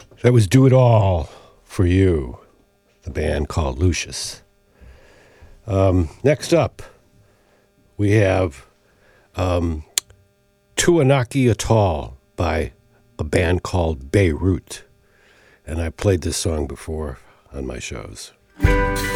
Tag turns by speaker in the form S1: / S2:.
S1: That was Do It All for You, the band called Lucius. Next up, we have Tuanaki Atoll by a band called Beirut. And I played this song before on my shows.